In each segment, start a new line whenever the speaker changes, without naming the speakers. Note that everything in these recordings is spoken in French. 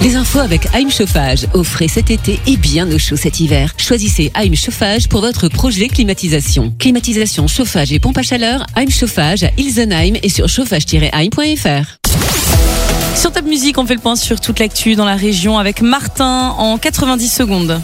Des infos avec AIM Chauffage. Au frais cet été et bien au chaud cet hiver. Choisissez AIM Chauffage pour votre projet climatisation. Climatisation, chauffage et pompe à chaleur. AIM Chauffage à Ilsenheim et sur chauffage-aim.fr.
Sur Top Music, on fait le point sur toute l'actu dans la région avec Martin en 90 secondes.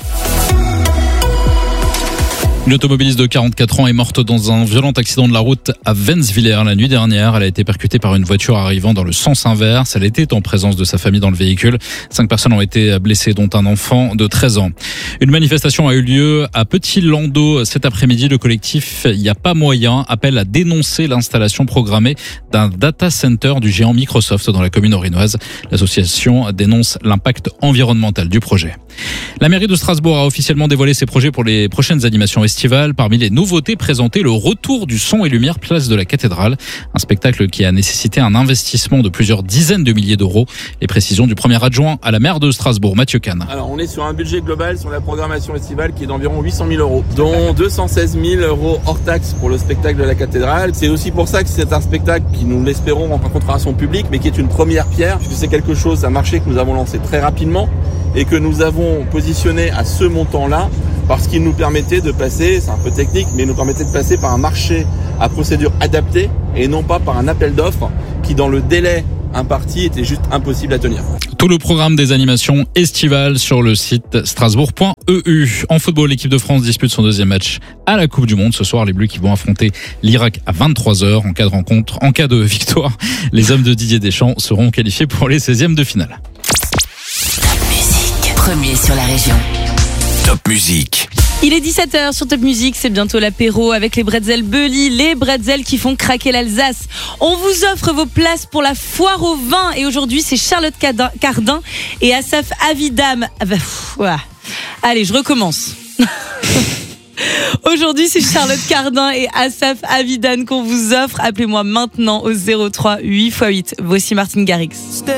Une automobiliste de 44 ans est morte dans un violent accident de la route à Wenzwiller la nuit dernière. Elle a été percutée par une voiture arrivant dans le sens inverse. Elle était en présence de sa famille dans le véhicule. 5 personnes ont été blessées, dont un enfant de 13 ans. Une manifestation a eu lieu à Petit-Landau cet après-midi. Le collectif Il n'y a pas moyen appelle à dénoncer l'installation programmée d'un data center du géant Microsoft dans la commune orinoise. L'association dénonce l'impact environnemental du projet. La mairie de Strasbourg a officiellement dévoilé ses projets pour les prochaines animations estivales. Parmi les nouveautés présentées, le retour du son et lumière place de la cathédrale. Un spectacle qui a nécessité un investissement de plusieurs dizaines de milliers d'euros. Les précisions du premier adjoint à la maire de Strasbourg, Mathieu Kahn.
Alors on est sur un budget global sur la programmation estivale qui est d'environ 800 000 euros, dont 216 000 euros hors taxe pour le spectacle de la cathédrale. C'est aussi pour ça que c'est un spectacle qui, nous l'espérons, rencontrera son public, mais qui est une première pierre, puisque c'est quelque chose, un marché que nous avons lancé très rapidement et que nous avons positionné à ce montant-là parce qu'il nous permettait de passer, c'est un peu technique, mais il nous permettait de passer par un marché à procédure adaptée et non pas par un appel d'offres qui, dans le délai imparti, était juste impossible à tenir.
Tout le programme des animations estivales sur le site strasbourg.eu. En football, l'équipe de France dispute son deuxième match à la Coupe du Monde. Ce soir, les Bleus qui vont affronter l'Irak à 23h. En cas de rencontre, en cas de victoire, les hommes de Didier Deschamps seront qualifiés pour les 16e de finale.
Top Music, premier sur la région.
Top Music.
Il est 17h sur Top Music, c'est bientôt l'apéro avec les bretzels Belly, les bretzels qui font craquer l'Alsace. On vous offre vos places pour la foire au vin et aujourd'hui c'est Charlotte Cardin et Asaf Avidam. Allez, je recommence. Aujourd'hui, c'est Charlotte Cardin et Asaf Avidan qu'on vous offre. Appelez-moi maintenant au 03 8x8. Voici Martin Garrix.